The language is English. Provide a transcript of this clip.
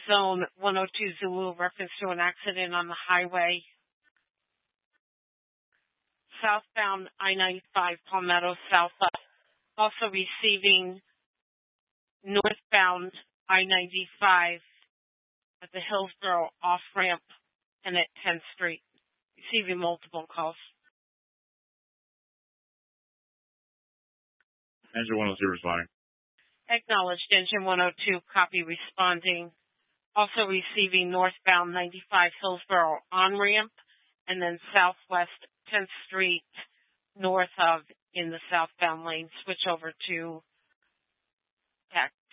Zone 102 Zulu, reference to an accident on the highway. Southbound I-95 Palmetto Southwest. Also receiving northbound I-95 at the Hillsborough off-ramp and at 10th Street. Receiving multiple calls. Engine 102 responding. Acknowledged. Engine 102, copy responding. Also receiving northbound 95 Hillsborough on-ramp and then southwest 10th Street north of in the southbound lane. Switch over to